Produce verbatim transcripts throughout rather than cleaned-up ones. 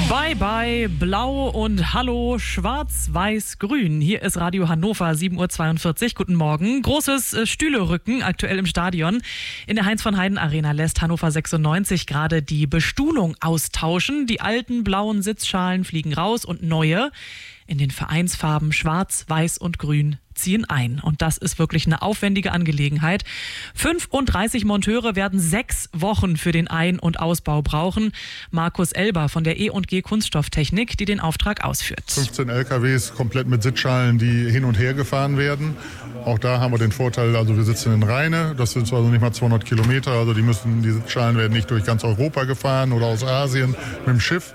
Bye bye Blau und hallo Schwarz-Weiß-Grün. Hier ist Radio Hannover, sieben Uhr zweiundvierzig. Guten Morgen. Großes äh, Stühlerücken aktuell im Stadion. In der Heinz-von-Heiden-Arena lässt Hannover sechsundneunzig gerade die Bestuhlung austauschen. Die alten blauen Sitzschalen fliegen raus und neue in den Vereinsfarben Schwarz, Weiß und Grün ziehen ein. Und das ist wirklich eine aufwendige Angelegenheit. fünfunddreißig Monteure werden sechs Wochen für den Ein- und Ausbau brauchen. Markus Elber von der E und G Kunststofftechnik, die den Auftrag ausführt. fünfzehn L K Ws komplett mit Sitzschalen, die hin und her gefahren werden. Auch da haben wir den Vorteil, also wir sitzen in Rheine, das sind also nicht mal zweihundert Kilometer, also die müssen, die Sitzschalen werden nicht durch ganz Europa gefahren oder aus Asien mit dem Schiff.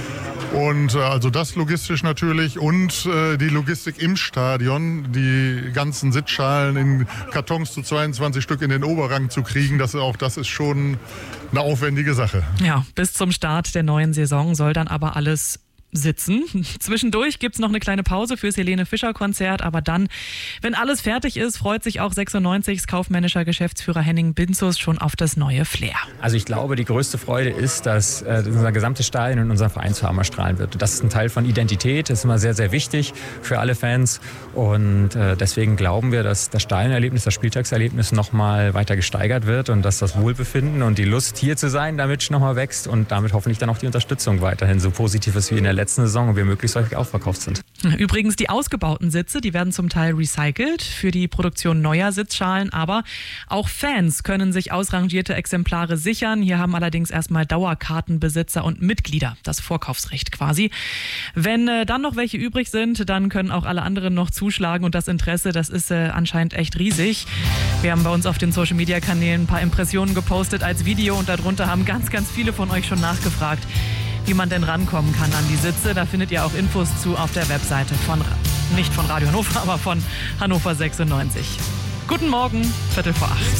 Und äh, also das logistisch natürlich und äh, die Logistik im Stadion, die ganzen Sitzschalen in Kartons zu zweiundzwanzig Stück in den Oberrang zu kriegen, das, auch das ist schon eine aufwendige Sache. Ja, bis zum Start der neuen Saison soll dann aber alles sitzen. Zwischendurch gibt es noch eine kleine Pause fürs Helene-Fischer-Konzert, aber dann, wenn alles fertig ist, freut sich auch sechsundneunzigs kaufmännischer Geschäftsführer Henning Binzus schon auf das neue Flair. Also ich glaube, die größte Freude ist, dass äh, unser gesamtes Stadion in unserer Vereinsfarben erstrahlen wird. Das ist ein Teil von Identität, das ist immer sehr, sehr wichtig für alle Fans und äh, deswegen glauben wir, dass das Stadionerlebnis, das Spieltagserlebnis nochmal weiter gesteigert wird und dass das Wohlbefinden und die Lust, hier zu sein, damit nochmal wächst und damit hoffentlich dann auch die Unterstützung weiterhin so positiv ist wie in der letzten Saison und wir möglichst häufig aufverkauft sind. Übrigens, die ausgebauten Sitze, die werden zum Teil recycelt für die Produktion neuer Sitzschalen, aber auch Fans können sich ausrangierte Exemplare sichern. Hier haben allerdings erstmal Dauerkartenbesitzer und Mitglieder das Vorkaufsrecht quasi. Wenn äh, dann noch welche übrig sind, dann können auch alle anderen noch zuschlagen und das Interesse, das ist äh, anscheinend echt riesig. Wir haben bei uns auf den Social-Media-Kanälen ein paar Impressionen gepostet als Video und darunter haben ganz, ganz viele von euch schon nachgefragt, wie man denn rankommen kann an die Sitze. Da findet ihr auch Infos zu auf der Webseite von, nicht von Radio Hannover, aber von Hannover sechsundneunzig. Guten Morgen, Viertel vor acht.